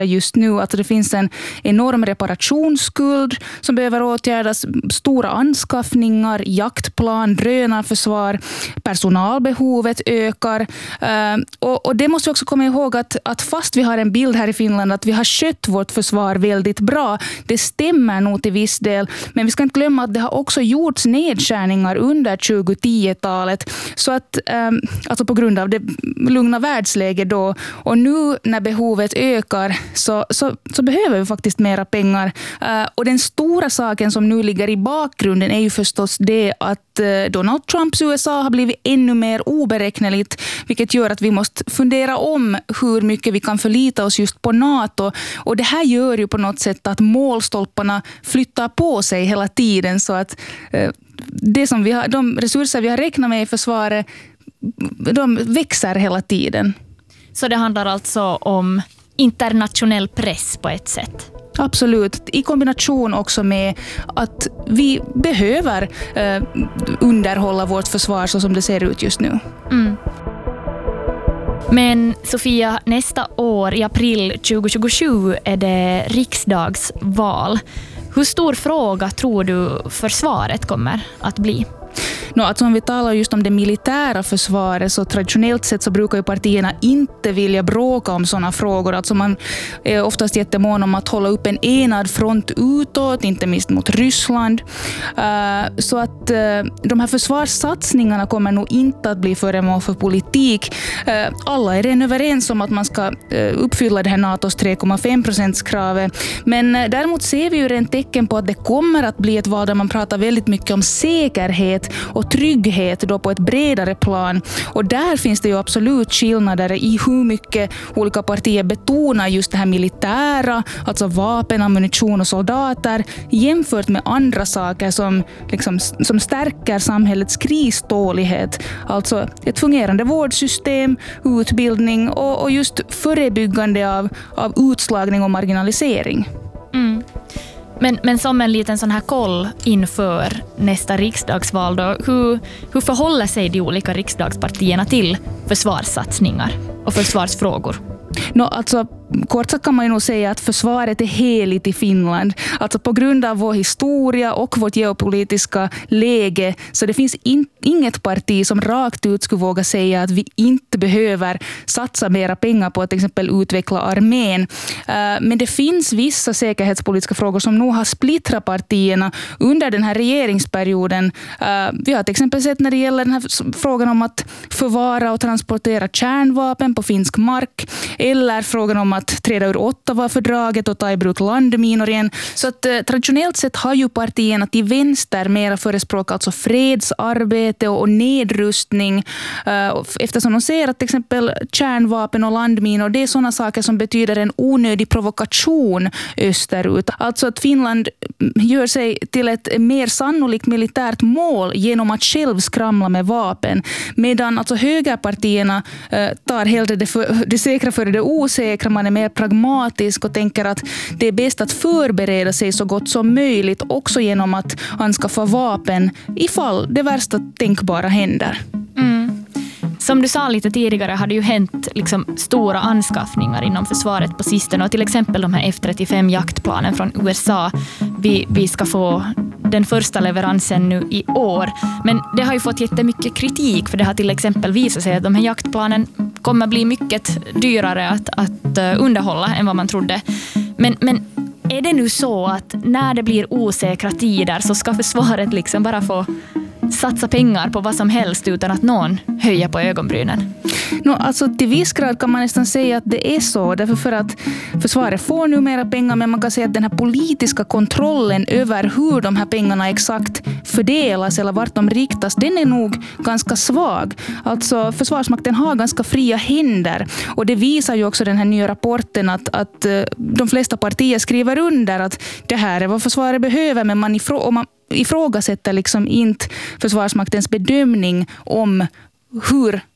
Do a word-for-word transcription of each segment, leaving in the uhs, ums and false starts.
just nu. Alltså det finns en enorm reparationsskuld som behöver åtgärdas, stora anskaffningar, jaktplan, drönarförsvar, personalbehovet ökar. Och, och det måste vi också komma ihåg att, att fast vi har en bild här i Finland att vi har skött vårt försvar väldigt bra, det stämmer nog till viss del, men vi ska inte glömma att det har också gjorts nedskärningar under tjugo-tio-talet, så att alltså på grund av det lugna världsläget då, och nu när behovet ökar så, så, så behöver vi faktiskt mera pengar. Uh, och den stora saken som nu ligger i bakgrunden är ju förstås det att uh, Donald Trumps U S A har blivit ännu mer oberäkneligt, vilket gör att vi måste fundera om hur mycket vi kan förlita oss just på NATO. Och det här gör ju på något sätt att målstolparna flyttar på sig hela tiden, så att uh, det som vi har, de resurser vi har räknat med i försvaret, de växer hela tiden. Så det handlar alltså om internationell press på ett sätt? Absolut, i kombination också med att vi behöver eh, underhålla vårt försvar så som det ser ut just nu. Mm. Men Sofia, nästa år i april tjugohundratjugosju är det riksdagsval. Hur stor fråga tror du försvaret kommer att bli? No, alltså om vi talar just om det militära försvaret, så traditionellt sett så brukar ju partierna inte vilja bråka om sådana frågor. Alltså man är oftast jättemån om att hålla upp en enad front utåt, inte minst mot Ryssland. Uh, så att uh, de här försvarssatsningarna kommer nog inte att bli föremål för politik. Uh, alla är redan överens om att man ska uh, uppfylla det här NATOs tre komma fem procent-kravet. Men uh, däremot ser vi ju redan tecken på att det kommer att bli ett val där man pratar väldigt mycket om säkerhet och trygghet då på ett bredare plan. Och där finns det ju absolut skillnader i hur mycket olika partier betonar just det här militära, alltså vapen, ammunition och soldater, jämfört med andra saker som, liksom, som stärker samhällets kristålighet. Alltså ett fungerande vårdsystem, utbildning och, och just förebyggande av, av utslagning och marginalisering. Mm. Men, men som en liten sån här koll inför nästa riksdagsval då, hur, hur förhåller sig de olika riksdagspartierna till försvarssatsningar och försvarsfrågor? No, alltså, kort sagt kan man ju nog säga att försvaret är heligt i Finland. Alltså på grund av vår historia och vårt geopolitiska läge, så det finns in, inget parti som rakt ut skulle våga säga att vi inte behöver satsa mera pengar på att till exempel utveckla armén. Uh, men det finns vissa säkerhetspolitiska frågor som nog har splittrat partierna under den här regeringsperioden. Uh, vi har till exempel sett när det gäller den här frågan om att förvara och transportera kärnvapen på finsk mark, eller frågan om att träda ur Ottawa-fördraget och ta i bruk landminor igen. Så att eh, traditionellt sett har ju partierna till vänster mera förespråkat alltså fredsarbete och, och nedrustning, eh, eftersom de ser att till exempel kärnvapen och landminor, det är sådana saker som betyder en onödig provokation österut. Alltså att Finland gör sig till ett mer sannolikt militärt mål genom att själv skramla med vapen, medan alltså högerpartierna eh, tar hellre det, för, det säkra för det osäkra. Man är mer pragmatisk och tänker att det är bäst att förbereda sig så gott som möjligt, också genom att anskaffa vapen ifall det värsta tänkbara händer. Mm. Som du sa lite tidigare har det ju hänt liksom stora anskaffningar inom försvaret på sistone, och till exempel de här F trettiofem jaktplanen från U S A. Vi, vi ska få den första leveransen nu i år. Men det har ju fått jättemycket kritik, för det har till exempel visat sig att de här jaktplanen kommer bli mycket dyrare att, att underhålla än vad man trodde. Men, men är det nu så att när det blir osäkra tider så ska försvaret liksom bara få satsa pengar på vad som helst utan att någon höjer på ögonbrynen? No, alltså till viss grad kan man nästan säga att det är så, därför för att försvaret får nu mera pengar, men man kan säga att den här politiska kontrollen över hur de här pengarna exakt fördelas eller vart de riktas, den är nog ganska svag. Alltså försvarsmakten har ganska fria händer, och det visar ju också den här nya rapporten att, att de flesta partier skriver under att det här är vad försvaret behöver, men man, ifrå- och man ifrågasätter liksom inte försvarsmaktens bedömning om hur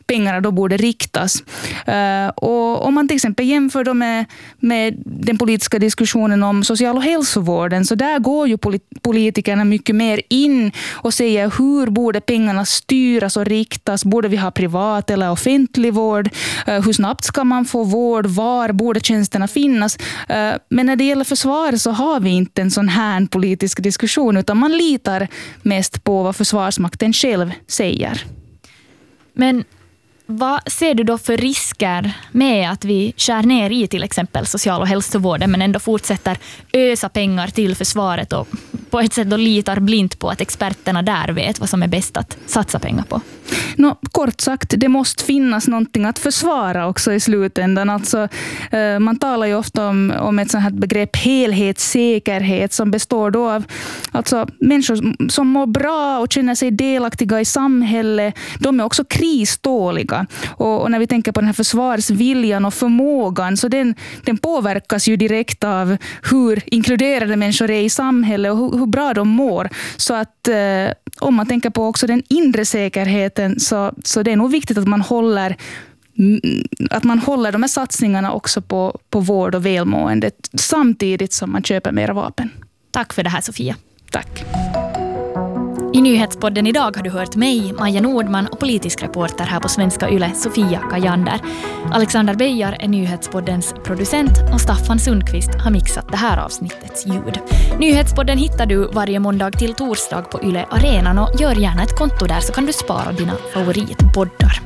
pengarna då borde riktas. Uh, och om man till exempel jämför då med, med den politiska diskussionen om social- och hälsovården, så där går ju polit- politikerna mycket mer in och säger hur borde pengarna styras och riktas. Borde vi ha privat eller offentlig vård? Uh, hur snabbt ska man få vård? Var borde tjänsterna finnas? Uh, men när det gäller försvar så har vi inte en sån här politisk diskussion, utan man litar mest på vad Försvarsmakten själv säger. Men vad ser du då för risker med att vi skär ner i till exempel social- och hälsovården men ändå fortsätter ösa pengar till försvaret och på ett sätt då litar blint på att experterna där vet vad som är bäst att satsa pengar på? No, kort sagt, det måste finnas någonting att försvara också i slutändan. Alltså, eh, man talar ju ofta om, om ett sånt här begrepp helhetssäkerhet som består då av alltså, människor som mår bra och känner sig delaktiga i samhället. De är också kriståliga. Och, och när vi tänker på den här försvarsviljan och förmågan, så den, den påverkas ju direkt av hur inkluderade människor är i samhället och hur, hur bra de mår. Så att eh, om man tänker på också den inre säkerheten, så, så det är nog viktigt att man håller att man håller de här satsningarna också på, på vård och välmående samtidigt som man köper mera vapen. Tack för det här, Sofia. Tack. I nyhetspodden idag har du hört mig, Maja Nordman, och politisk reporter här på Svenska Yle, Sofia Kajander. Alexander Beijar är nyhetspoddens producent och Staffan Sundqvist har mixat det här avsnittets ljud. Nyhetspodden hittar du varje måndag till torsdag på Yle Arenan, och gör gärna ett konto där så kan du spara dina favoritpoddar.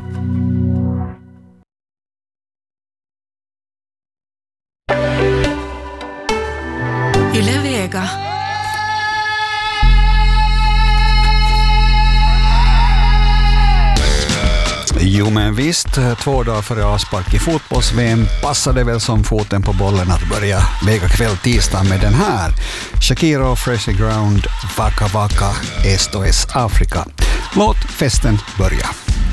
Yle Vega. Jo men visst, två dagar före avspark i fotbolls-V M passade väl som foten på bollen att börja Vega kväll tisdag med den här. Shakira och Fresh Ground, Waka Waka, S O S Afrika. Låt festen börja.